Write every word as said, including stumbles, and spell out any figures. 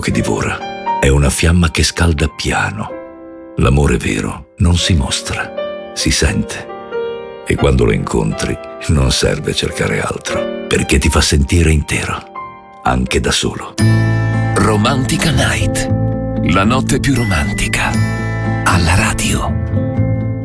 che divora, è una fiamma che scalda piano. L'amore vero non si mostra, si sente. E quando lo incontri non serve cercare altro, perché ti fa sentire intero, anche da solo. Romantica Night, la notte più romantica, alla radio.